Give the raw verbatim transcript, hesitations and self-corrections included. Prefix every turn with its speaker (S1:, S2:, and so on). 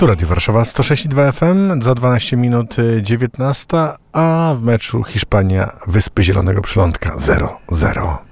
S1: Tu Radio Warszawa sto sześć i dwa F M, za dwanaście minut dziewiętnasta, a w meczu Hiszpania Wyspy Zielonego Przylądka zero zero.